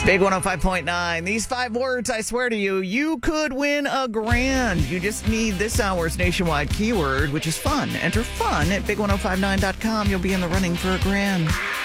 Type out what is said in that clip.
Big 105.9. These 5 words, I swear to you, you could win a grand. You just need this hour's nationwide keyword, which is fun. Enter fun at big1059.com. You'll be in the running for a grand.